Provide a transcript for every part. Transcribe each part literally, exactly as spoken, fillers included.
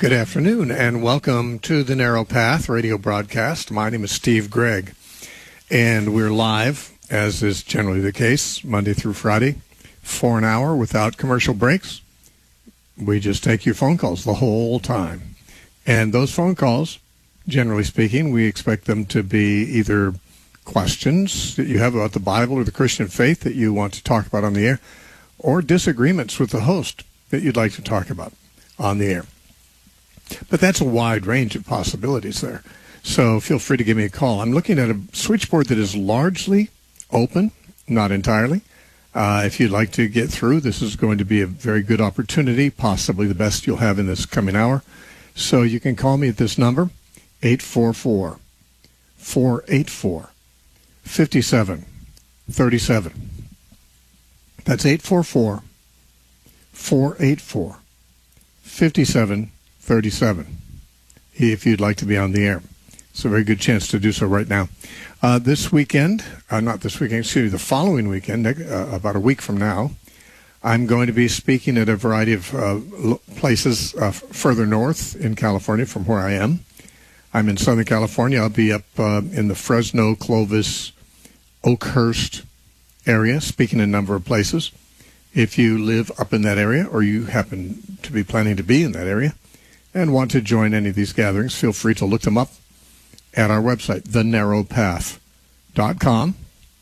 Good afternoon, and welcome to the Narrow Path radio broadcast. My name is Steve Gregg, and we're live, as is generally the case, Monday through Friday, for an hour without commercial breaks. We just take your phone calls the whole time. And those phone calls, generally speaking, we expect them to be either questions that you have about the Bible or the Christian faith that you want to talk about on the air, or disagreements with the host that you'd like to talk about on the air. But that's a wide range of possibilities there. So feel free to give me a call. I'm looking at a switchboard that is largely open, not entirely. Uh, if you'd like to get through, this is going to be a very good opportunity, possibly the best you'll have in this coming hour. So you can call me at this number, eight four four, four eight four, five seven three seven. That's eight four four, four eight four, five seven thirty-seven, if you'd like to be on the air. It's a very good chance to do so right now. Uh, this weekend, uh, not this weekend, excuse me, the following weekend, uh, about a week from now, I'm going to be speaking at a variety of uh, places uh, further north in California from where I am. I'm in Southern California. I'll be up uh, in the Fresno, Clovis, Oakhurst area, speaking in a number of places. If you live up in that area, or you happen to be planning to be in that area, and want to join any of these gatherings, feel free to look them up at our website, the narrow path dot com.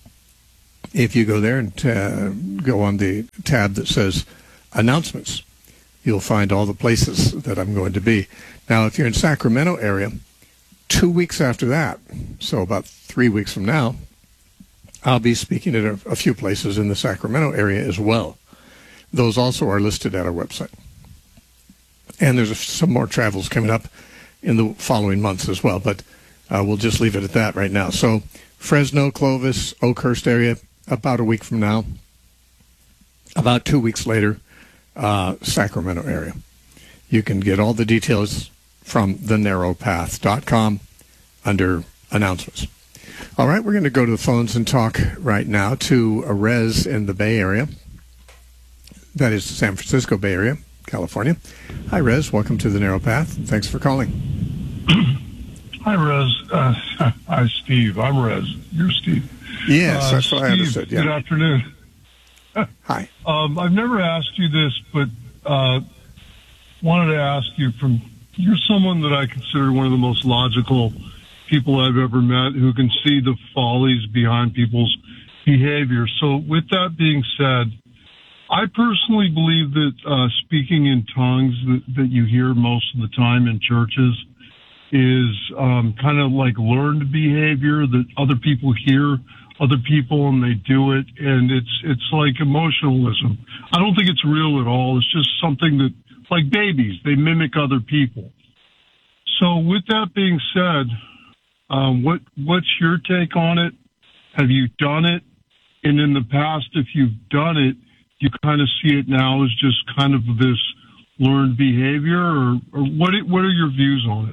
If you go there and uh, go on the tab that says Announcements, you'll find all the places that I'm going to be. Now, if you're in Sacramento area, two weeks after that, so about three weeks from now, I'll be speaking at a, a few places in the Sacramento area as well. Those also are listed at our website. And there's some more travels coming up in the following months as well, but uh, we'll just leave it at that right now. So Fresno, Clovis, Oakhurst area, about a week from now. About two weeks later, uh, Sacramento area. You can get all the details from the narrow path dot com under Announcements. All right, we're going to go to the phones and talk right now to a Rez in the Bay Area. That is the San Francisco Bay Area, California. Hi, Rez. Welcome to the Narrow Path. Thanks for calling. Hi, Rez. Uh, hi, Steve. I'm Rez. You're Steve. Yes, uh, that's Steve, what I understood. Yeah. Good afternoon. Hi. Um, I've never asked you this, but uh, wanted to ask you from, you're someone that I consider one of the most logical people I've ever met who can see the follies behind people's behavior. So with that being said, I personally believe that uh, speaking in tongues that, that you hear most of the time in churches is um, kind of like learned behavior that other people hear other people and they do it, and it's it's like emotionalism. I don't think it's real at all. It's just something that, like babies, they mimic other people. So with that being said, um, what what's your take on it? Have you done it? And in the past, if you've done it, you kind of see it now as just kind of this learned behavior, or, or what what are your views on it?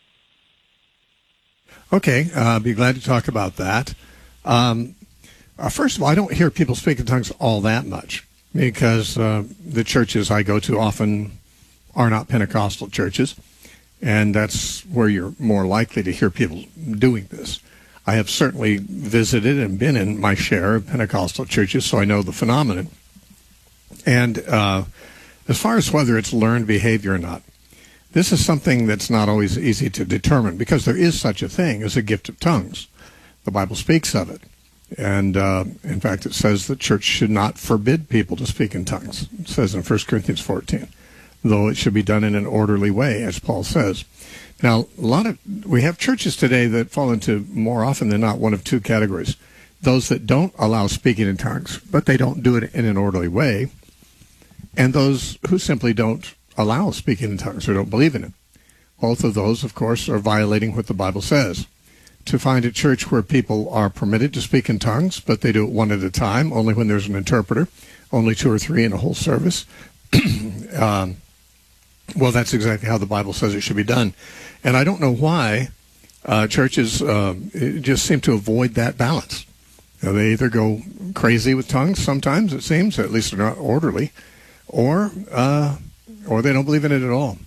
Okay, uh, I'd be glad to talk about that. Um, uh, first of all, I don't hear people speak in tongues all that much because uh, the churches I go to often are not Pentecostal churches, and that's where you're more likely to hear people doing this. I have certainly visited and been in my share of Pentecostal churches, so I know the phenomenon. And uh, as far as whether it's learned behavior or not, this is something that's not always easy to determine because there is such a thing as a gift of tongues. The Bible speaks of it. And, uh, in fact, it says the church should not forbid people to speak in tongues. It says in First Corinthians fourteen, though it should be done in an orderly way, as Paul says. Now, a lot of we have churches today that fall into, more often than not, one of two categories. Those that don't allow speaking in tongues, but they don't do it in an orderly way, and those who simply don't allow speaking in tongues or don't believe in it. Both of those, of course, are violating what the Bible says. To find a church where people are permitted to speak in tongues, but they do it one at a time, only when there's an interpreter, only two or three in a whole service, um, well, that's exactly how the Bible says it should be done. And I don't know why uh, churches uh, just seem to avoid that balance. You know, they either go crazy with tongues sometimes, it seems, at least they're not orderly, or uh, or they don't believe in it at all.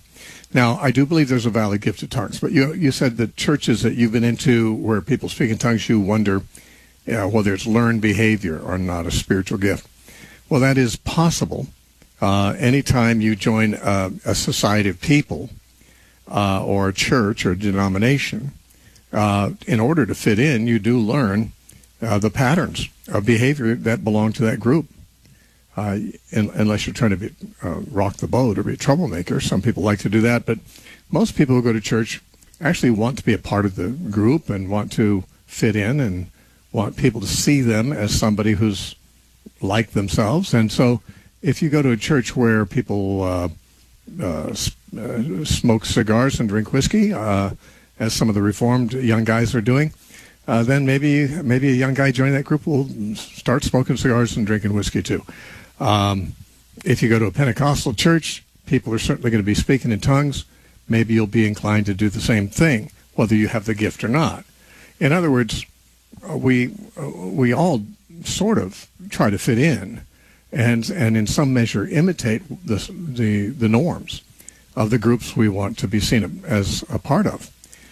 Now, I do believe there's a valid gift of tongues, but you you said that churches that you've been into where people speak in tongues, you wonder uh, whether it's learned behavior or not a spiritual gift. Well, that is possible. Uh, anytime you join uh, a society of people uh, or a church or denomination, uh, in order to fit in, you do learn uh, the patterns of behavior that belong to that group. Uh, in, unless you're trying to be, uh, rock the boat or be a troublemaker. Some people like to do that, but most people who go to church actually want to be a part of the group and want to fit in and want people to see them as somebody who's like themselves. And so if you go to a church where people uh, uh, uh, smoke cigars and drink whiskey, uh, as some of the Reformed young guys are doing, uh, then maybe maybe a young guy joining that group will start smoking cigars and drinking whiskey too. Um, if you go to a Pentecostal church, people are certainly going to be speaking in tongues. Maybe you'll be inclined to do the same thing, whether you have the gift or not. In other words, we we all sort of try to fit in, and and in some measure imitate the the the norms of the groups we want to be seen as a part of.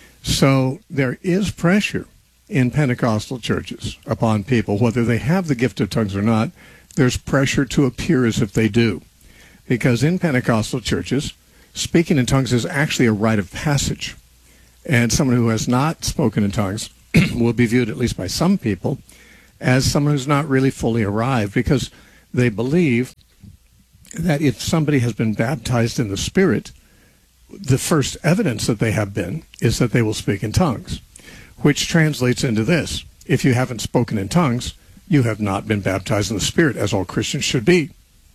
So there is pressure in Pentecostal churches upon people, whether they have the gift of tongues or not. There's pressure to appear as if they do. Because in Pentecostal churches, speaking in tongues is actually a rite of passage. And someone who has not spoken in tongues will be viewed, at least by some people, as someone who's not really fully arrived, because they believe that if somebody has been baptized in the Spirit, the first evidence that they have been is that they will speak in tongues, which translates into this. If you haven't spoken in tongues, you have not been baptized in the Spirit, as all Christians should be.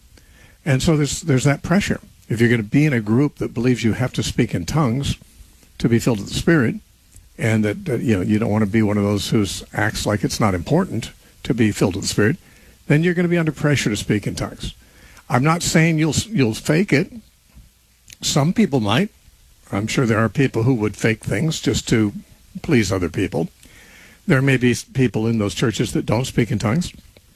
And so there's there's that pressure. If you're going to be in a group that believes you have to speak in tongues to be filled with the Spirit, and that, that you know you don't want to be one of those who acts like it's not important to be filled with the Spirit, then you're going to be under pressure to speak in tongues. I'm not saying you'll you'll fake it. Some people might. I'm sure there are people who would fake things just to please other people. There may be people in those churches that don't speak in tongues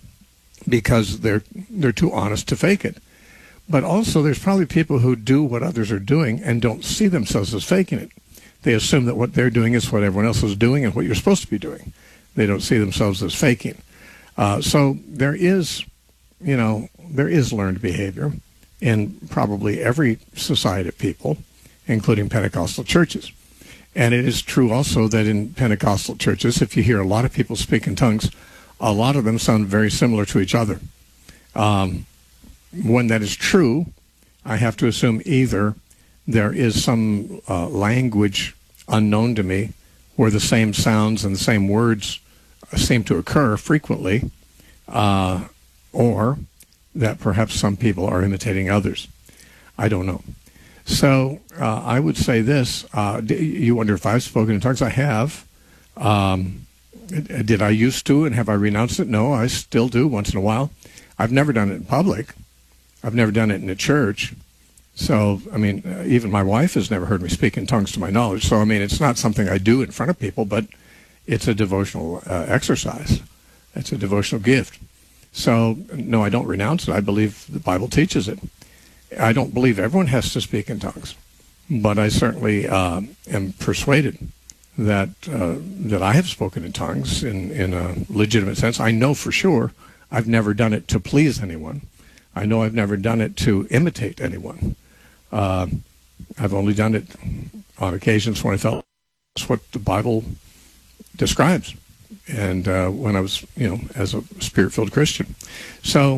because they're they're too honest to fake it. But also there's probably people who do what others are doing and don't see themselves as faking it. They assume that what they're doing is what everyone else is doing and what you're supposed to be doing. They don't see themselves as faking. Uh, so there is, you know, there is learned behavior in probably every society of people, including Pentecostal churches. And it is true also that in Pentecostal churches, if you hear a lot of people speak in tongues, a lot of them sound very similar to each other. Um, when that is true, I have to assume either there is some uh, language unknown to me where the same sounds and the same words seem to occur frequently, uh, or that perhaps some people are imitating others. I don't know. So uh, I would say this. Uh, you wonder if I've spoken in tongues? I have. Um, did I used to, and have I renounced it? No, I still do once in a while. I've never done it in public. I've never done it in a church. So, I mean, uh, even my wife has never heard me speak in tongues to my knowledge. So, I mean, it's not something I do in front of people, but it's a devotional uh, exercise. It's a devotional gift. So, no, I don't renounce it. I believe the Bible teaches it. I don't believe everyone has to speak in tongues, but I certainly uh, am persuaded that uh, that I have spoken in tongues in, in a legitimate sense. I know for sure I've never done it to please anyone. I know I've never done it to imitate anyone. Uh, I've only done it on occasions when I felt that's what the Bible describes, and uh, when I was, you know, as a Spirit-filled Christian. So,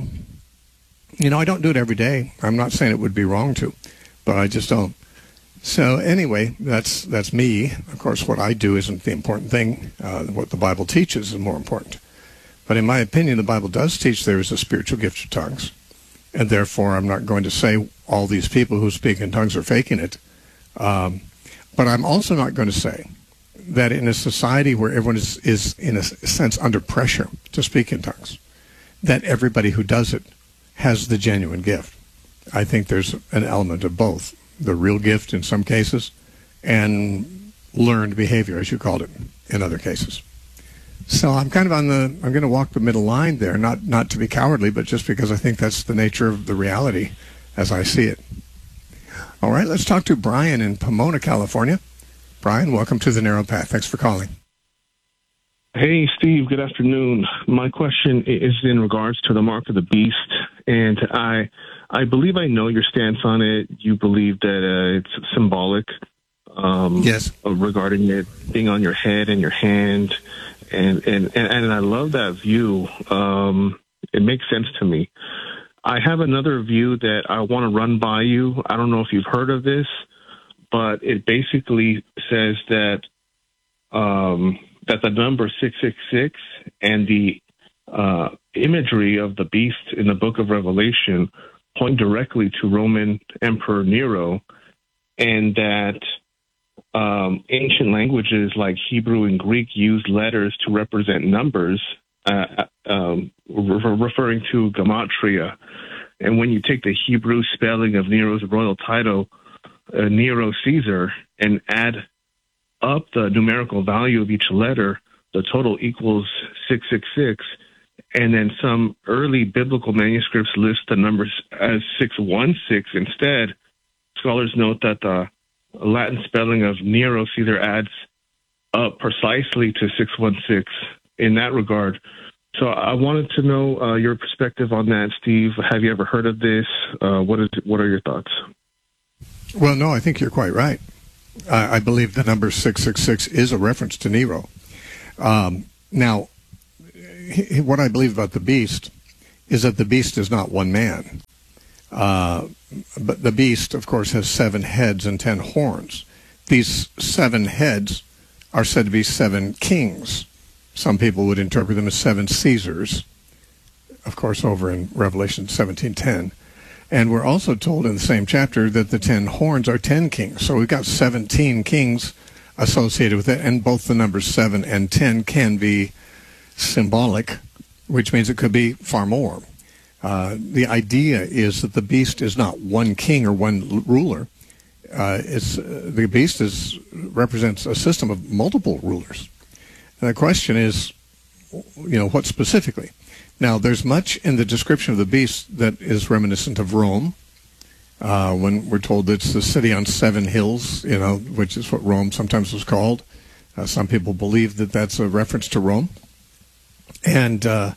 you know, I don't do it every day. I'm not saying it would be wrong to, but I just don't. So anyway, that's that's me. Of course, what I do isn't the important thing. Uh, what the Bible teaches is more important. But in my opinion, the Bible does teach there is a spiritual gift of tongues. And therefore, I'm not going to say all these people who speak in tongues are faking it. Um, but I'm also not going to say that in a society where everyone is, is, in a sense, under pressure to speak in tongues, that everybody who does it has the genuine gift. I think there's an element of both, the real gift in some cases and learned behavior, as you called it, in other cases. So I'm kind of on the, I'm going to walk the middle line there, not not to be cowardly, but just because I think that's the nature of the reality as I see it. All right, let's talk to Brian in Pomona, California. Brian, welcome to The Narrow Path. Thanks for calling. Hey, Steve. Good afternoon. My question is in regards to the mark of the beast, and I I believe I know your stance on it. You believe that uh, it's symbolic, um, yes, regarding it being on your head and your hand, and and and, and I love that view. Um, it makes sense to me. I have another view that I want to run by you. I don't know if you've heard of this, but it basically says that. Um, that the number six six six and the uh, imagery of the beast in the book of Revelation point directly to Roman Emperor Nero, and that um, ancient languages like Hebrew and Greek use letters to represent numbers, uh, um, re- referring to gematria. And when you take the Hebrew spelling of Nero's royal title, uh, Nero Caesar, and add up the numerical value of each letter, the total equals six six six, and then some early biblical manuscripts list the numbers as six one six instead. Scholars note that the Latin spelling of Nero Caesar adds up precisely to six one six in that regard. So I wanted to know uh, your perspective on that, Steve. Have you ever heard of this? Uh, what is? What are your thoughts? Well, no, I think you're quite right. I believe the number six six six is a reference to Nero. Um, now, he, what I believe about the beast is that the beast is not one man. Uh, but the beast, of course, has seven heads and ten horns. These seven heads are said to be seven kings. Some people would interpret them as seven Caesars, of course, over in Revelation seventeen ten. And we're also told in the same chapter that the ten horns are ten kings. So we've got seventeen kings associated with it, and both the numbers seven and ten can be symbolic, which means it could be far more. Uh, the idea is that the beast is not one king or one ruler. Uh, it's uh, the beast is represents a system of multiple rulers. And the question is, you know, what specifically? Now, there's much in the description of the beast that is reminiscent of Rome. Uh, when we're told it's the city on seven hills, you know, which is what Rome sometimes was called. Uh, some people believe that that's a reference to Rome. And uh,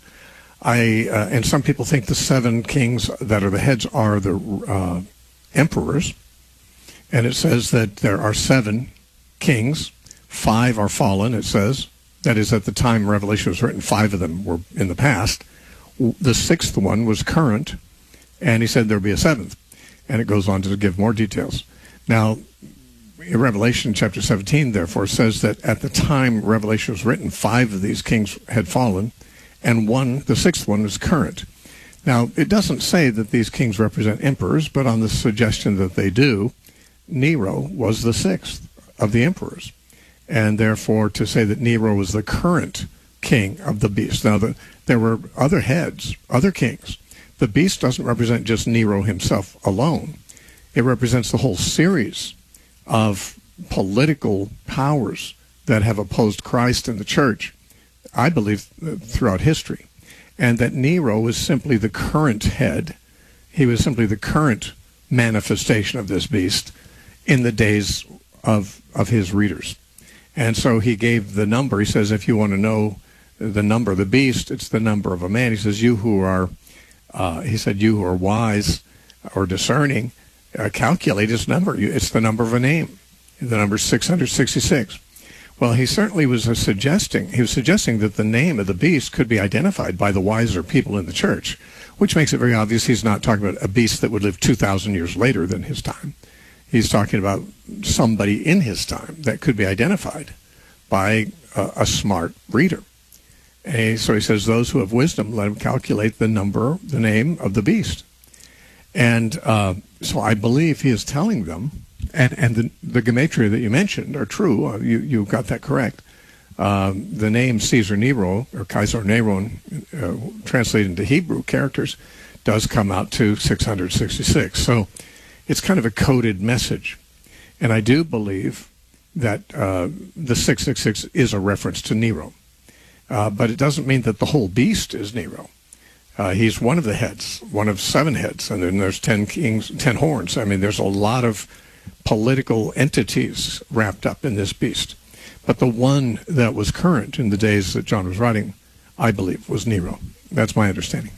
I uh, and some people think the seven kings that are the heads are the uh, emperors. And it says that there are seven kings. Five are fallen, it says. That is, at the time Revelation was written, five of them were in the past. The sixth one was current, and he said there'll be a seventh. And it goes on to give more details. Now, in Revelation chapter seventeen, therefore, says that at the time Revelation was written, five of these kings had fallen, and one, the sixth one, was current. Now, it doesn't say that these kings represent emperors, but on the suggestion that they do, Nero was the sixth of the emperors. And therefore, to say that Nero was the current king of the beast. Now, the, there were other heads, other kings. The beast doesn't represent just Nero himself alone. It represents the whole series of political powers that have opposed Christ and the church, I believe, throughout history. And that Nero was simply the current head. He was simply the current manifestation of this beast in the days of of his readers. And so he gave the number. He says, if you want to know the number of the beast, it's the number of a man. He says, you who are, uh, he said, you who are wise or discerning, uh, calculate his number. It's the number of a name. The number is six hundred sixty-six. Well, he certainly was uh, suggesting, he was suggesting that the name of the beast could be identified by the wiser people in the church, which makes it very obvious he's not talking about a beast that would live two thousand years later than his time. He's talking about somebody in his time that could be identified by a, a smart reader. And so he says, those who have wisdom, let them calculate the number, the name of the beast. And uh, so I believe he is telling them, and, and the, the gematria that you mentioned are true. Uh, you, you got that correct. Um, the name Caesar Nero, or Kaiser Nero, uh, translated into Hebrew characters, does come out to six hundred sixty-six. So it's kind of a coded message. And I do believe that uh, the six six six is a reference to Nero. Uh, but it doesn't mean that the whole beast is Nero. Uh, he's one of the heads, one of seven heads, and then there's ten kings, ten horns. I mean, there's a lot of political entities wrapped up in this beast. But the one that was current in the days that John was writing, I believe, was Nero. That's my understanding.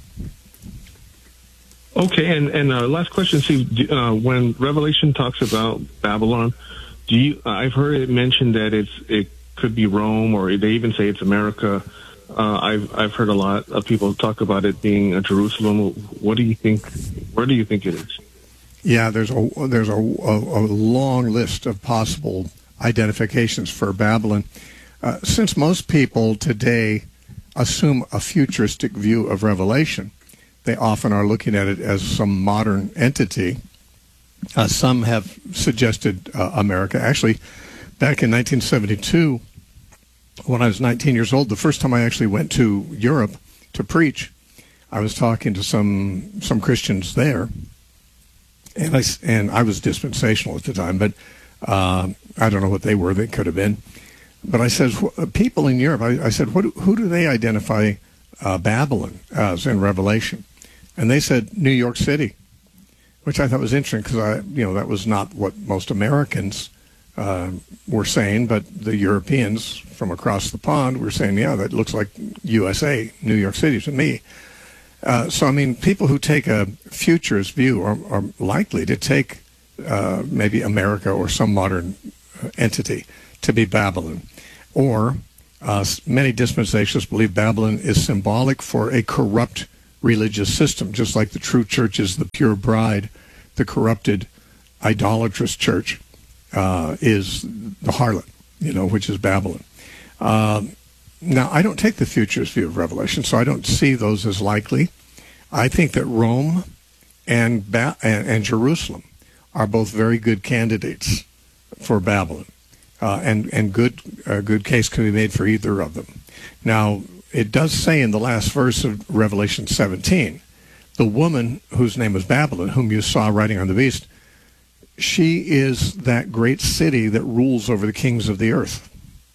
Okay, and and uh, last question, Steve. Uh, when Revelation talks about Babylon, do you? Uh, I've heard it mentioned that it's it could be Rome, or they even say it's America. Uh, I've I've heard a lot of people talk about it being a Jerusalem. What do you think? Where do you think it is? Yeah, there's a there's a, a, a long list of possible identifications for Babylon. Uh, since most people today assume a futuristic view of Revelation, they often are looking at it as some modern entity. Uh, some have suggested uh, America. Actually, back in nineteen seventy-two, when I was nineteen years old, the first time I actually went to Europe to preach, I was talking to some some Christians there, and I, and I was dispensational at the time, but uh, I don't know what they were. They could have been. But I said, people in Europe, I, I said, what, who do they identify uh, Babylon as in Revelation? And they said New York City, which I thought was interesting because I, you know, that was not what most Americans uh, were saying, but the Europeans from across the pond were saying, yeah, that looks like U S A, New York City to me. Uh, so, I mean, people who take a futurist view are, are likely to take uh, maybe America or some modern entity to be Babylon. Or uh, many dispensationalists believe Babylon is symbolic for a corrupt religious system, just like the true church is the pure bride. The corrupted, idolatrous church uh, is the harlot, you know, which is Babylon. Uh, now, I don't take the futurist view of Revelation, so I don't see those as likely. I think that Rome and, ba- and, and Jerusalem are both very good candidates for Babylon. Uh, and and good uh, good case can be made for either of them. Now, it does say in the last verse of Revelation seventeen, the woman whose name was Babylon, whom you saw riding on the beast, she is that great city that rules over the kings of the earth.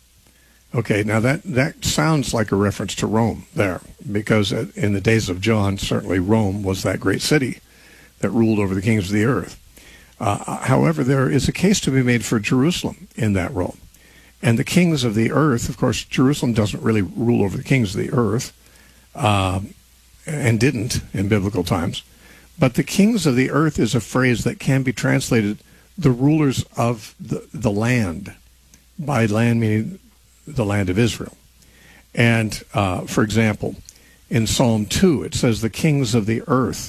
Okay, now that, that sounds like a reference to Rome there, because in the days of John, certainly Rome was that great city that ruled over the kings of the earth. Uh, however, there is a case to be made for Jerusalem in that role. And the kings of the earth, of course, Jerusalem doesn't really rule over the kings of the earth, uh, and didn't in biblical times. But the kings of the earth is a phrase that can be translated the rulers of the, the land, by land meaning the land of Israel. And, uh, for example, in Psalm two, it says the kings of the earth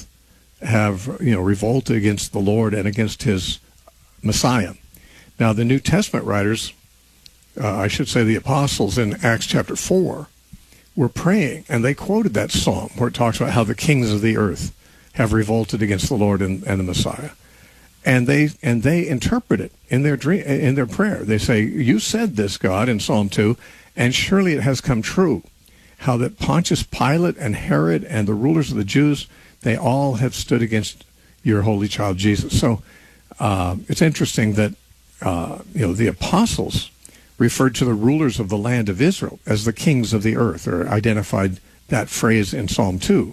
have, you know, revolted against the Lord and against his Messiah. Now, the New Testament writers, uh, I should say the apostles in Acts chapter four, were praying, and they quoted that psalm where it talks about how the kings of the earth have revolted against the Lord and, and the Messiah. And they and they interpret it in their dream, in their prayer. They say, you said this, God, in Psalm two, and surely it has come true, how that Pontius Pilate and Herod and the rulers of the Jews, they all have stood against your holy child Jesus. So uh, it's interesting that uh, you know the apostles referred to the rulers of the land of Israel as the kings of the earth, or identified that phrase in Psalm two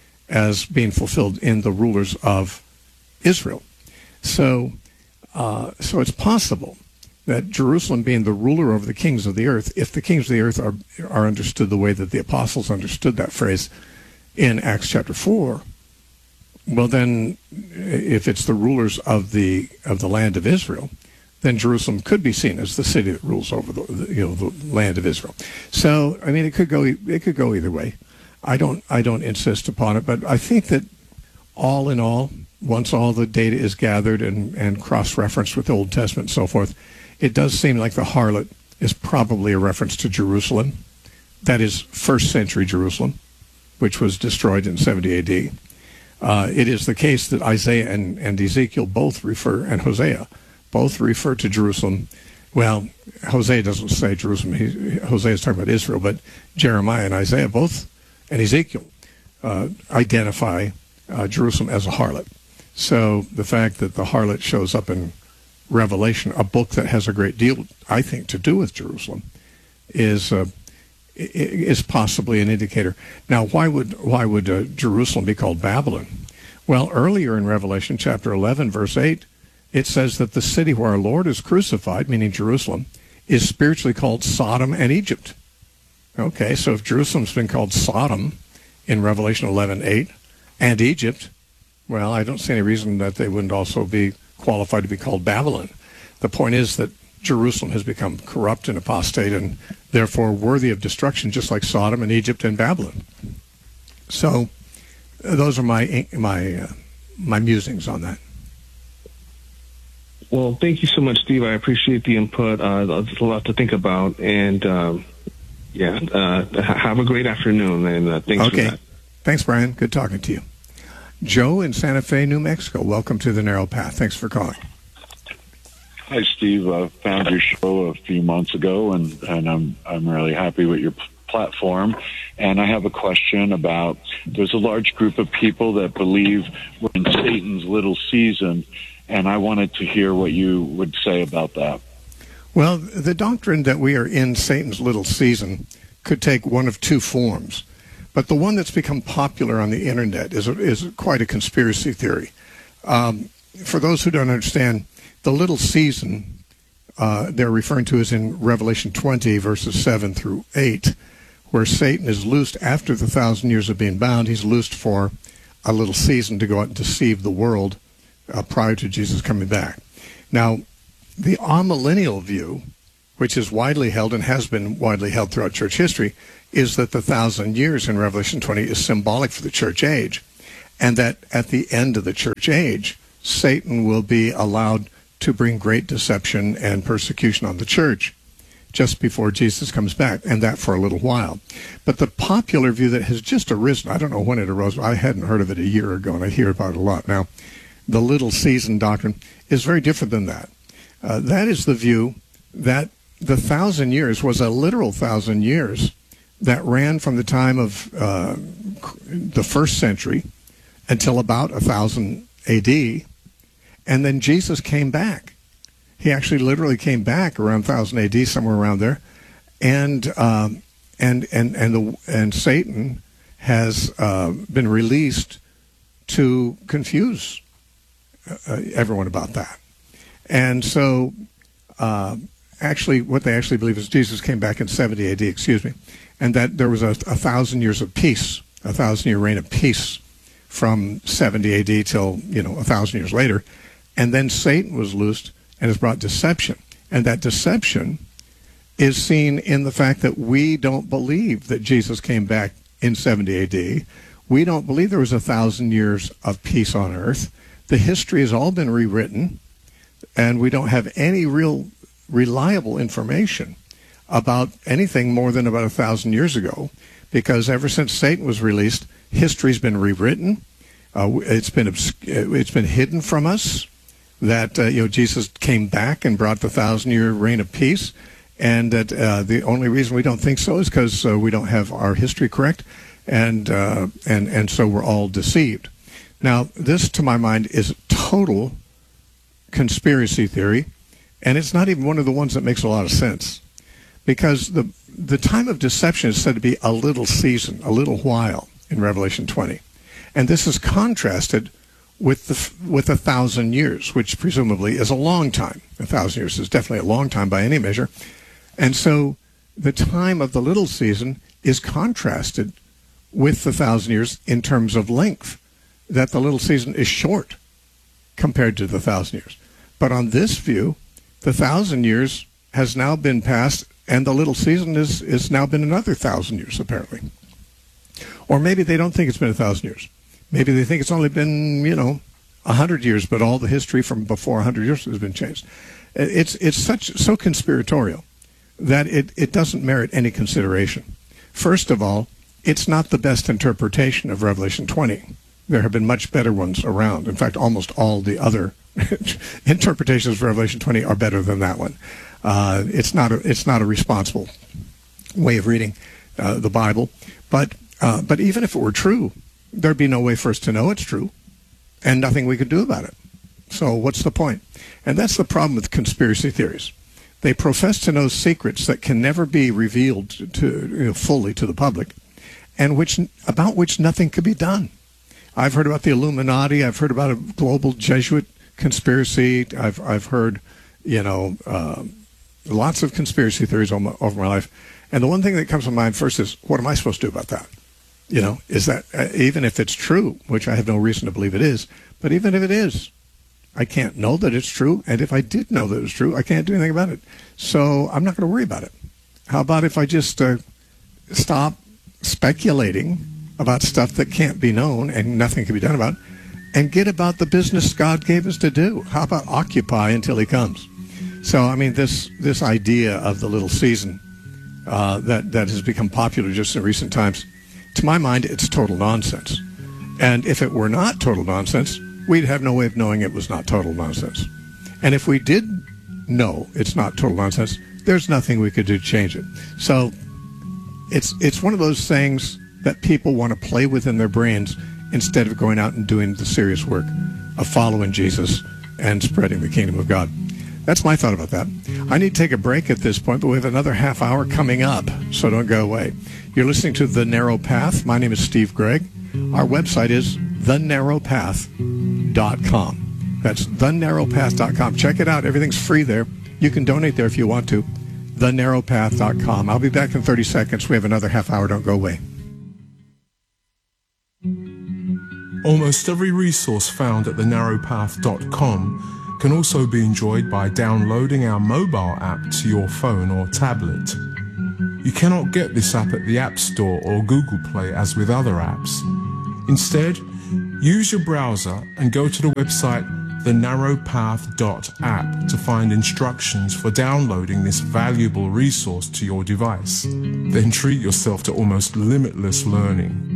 as being fulfilled in the rulers of Israel. So, uh, so it's possible that Jerusalem being the ruler over the kings of the earth, if the kings of the earth are are understood the way that the apostles understood that phrase in Acts chapter four, well, then, if it's the rulers of the of the land of Israel, then Jerusalem could be seen as the city that rules over the, the you know the land of Israel. So, I mean, it could go it could go either way. I don't I don't insist upon it, but I think that all in all, once all the data is gathered and and cross-referenced with the Old Testament and so forth, it does seem like the harlot is probably a reference to Jerusalem. That is first century Jerusalem, which was destroyed in seventy A D. Uh, it is the case that Isaiah and, and Ezekiel both refer, and Hosea, both refer to Jerusalem. Well, Hosea doesn't say Jerusalem. He, Hosea is talking about Israel, but Jeremiah and Isaiah both, and Ezekiel, uh, identify uh, Jerusalem as a harlot. So the fact that the harlot shows up in Revelation, a book that has a great deal, I think, to do with Jerusalem, is uh, is possibly an indicator. Now, why would why would uh, Jerusalem be called Babylon? Well, earlier in Revelation chapter eleven, verse eight, it says that the city where our Lord is crucified, meaning Jerusalem, is spiritually called Sodom and Egypt. Okay, so if Jerusalem's been called Sodom in Revelation eleven eight and Egypt, well, I don't see any reason that they wouldn't also be qualified to be called Babylon. The point is that Jerusalem has become corrupt and apostate and therefore worthy of destruction, just like Sodom and Egypt and Babylon. So those are my my uh, my musings on that. Well, thank you so much, Steve. I appreciate the input. Uh, there's a lot to think about, and um, yeah, uh, have a great afternoon, and uh, thanks okay. for that. Thanks, Brian. Good talking to you. Joe in Santa Fe, New Mexico. Welcome to the Narrow Path. Thanks for calling. Hi, Steve. I found your show a few months ago, and, and I'm I'm really happy with your p- platform. And I have a question about, there's a large group of people that believe we're in Satan's little season, and I wanted to hear what you would say about that. Well, the doctrine that we are in Satan's little season could take one of two forms. But the one that's become popular on the internet is a, is quite a conspiracy theory. Um, for those who don't understand, the little season uh, they're referring to is in Revelation twenty, verses seven through eight, where Satan is loosed after the thousand years of being bound. He's loosed for a little season to go out and deceive the world uh, prior to Jesus coming back. Now, the amillennial view, which is widely held and has been widely held throughout church history, is that the thousand years in Revelation twenty is symbolic for the church age, and that at the end of the church age, Satan will be allowed to bring great deception and persecution on the church just before Jesus comes back, and that for a little while. But the popular view that has just arisen, I don't know when it arose, I hadn't heard of it a year ago, and I hear about it a lot now, the little season doctrine is very different than that. Uh, that is the view that the thousand years was a literal thousand years that ran from the time of uh, the first century until about one thousand A D, and then Jesus came back. He actually literally came back around one thousand A D, somewhere around there, and um, and and and the and Satan has uh, been released to confuse uh, everyone about that. And so, uh, actually, what they actually believe is Jesus came back in seventy A D, excuse me, and that there was a, a thousand years of peace, a thousand year reign of peace from seventy A D till, you know, a thousand years later. And then Satan was loosed and has brought deception. And that deception is seen in the fact that we don't believe that Jesus came back in seventy A D. We don't believe there was a thousand years of peace on earth. The history has all been rewritten, and we don't have any real reliable information about anything more than about a thousand years ago, because ever since Satan was released, history's been rewritten. Uh, it's been obs- it's been hidden from us that uh, you know Jesus came back and brought the thousand-year reign of peace, and that uh, the only reason we don't think so is because uh, we don't have our history correct, and uh, and and so we're all deceived. Now, this, to my mind, is total conspiracy theory, and it's not even one of the ones that makes a lot of sense, because the the time of deception is said to be a little season, a little while in Revelation twenty, and this is contrasted with the with a thousand years, which presumably is a long time. A thousand years is definitely a long time by any measure, and so the time of the little season is contrasted with the thousand years in terms of length, that the little season is short compared to the thousand years. But on this view, the thousand years has now been passed, and the little season is is now been another thousand years, apparently. Or maybe they don't think it's been a thousand years. Maybe they think it's only been, you know, a hundred years, but all the history from before a hundred years has been changed. It's it's such so conspiratorial that it, it doesn't merit any consideration. First of all, it's not the best interpretation of Revelation twenty. There have been much better ones around. In fact, almost all the other interpretations of Revelation twenty are better than that one. Uh, it's not a, it's not a responsible way of reading uh, the Bible. But uh, but even if it were true, there'd be no way for us to know it's true, and nothing we could do about it. So what's the point? And that's the problem with conspiracy theories. They profess to know secrets that can never be revealed to, you know, fully to the public, and which about which nothing could be done. I've heard about the Illuminati. I've heard about a global Jesuit conspiracy. I've I've heard, you know, uh, lots of conspiracy theories over my, over my life. And the one thing that comes to mind first is, what am I supposed to do about that? You know, is that uh, even if it's true, which I have no reason to believe it is, but even if it is, I can't know that it's true. And if I did know that it's true, I can't do anything about it. So I'm not going to worry about it. How about if I just uh, stop speculating about stuff that can't be known and nothing can be done about, and get about the business God gave us to do? How about occupy until he comes? So, I mean, this this idea of the little season uh, that, that has become popular just in recent times, to my mind, it's total nonsense. And if it were not total nonsense, we'd have no way of knowing it was not total nonsense. And if we did know it's not total nonsense, there's nothing we could do to change it. So it's it's one of those things that people want to play with in their brains instead of going out and doing the serious work of following Jesus and spreading the kingdom of God. That's my thought about that. I need to take a break at this point, but we have another half hour coming up, so don't go away. You're listening to The Narrow Path. My name is Steve Gregg. Our website is the narrow path dot com. That's the narrow path dot com. Check it out. Everything's free there. You can donate there if you want to. the narrow path dot com. I'll be back in thirty seconds. We have another half hour. Don't go away. Almost every resource found at the narrow path dot com can also be enjoyed by downloading our mobile app to your phone or tablet. You cannot get this app at the App Store or Google Play as with other apps. Instead, use your browser and go to the website the narrow path dot app to find instructions for downloading this valuable resource to your device. Then treat yourself to almost limitless learning.